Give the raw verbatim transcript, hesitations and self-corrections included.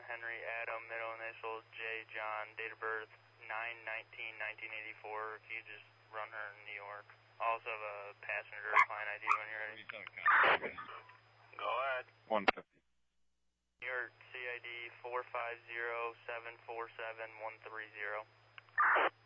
Henry Adam, middle initials J John, date of birth nine nineteen nineteen eighty-four. If you just run her in New York. Also have a passenger client I D when you're ready. Go ahead. one fifty. New York C I D four five zero seven four seven one three zero.